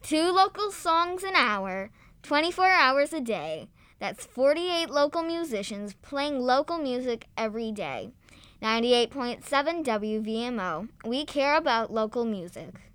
2 local songs an hour, 24 hours a day. That's 48 local musicians playing local music every day. 98.7 WVMO. We care about local music.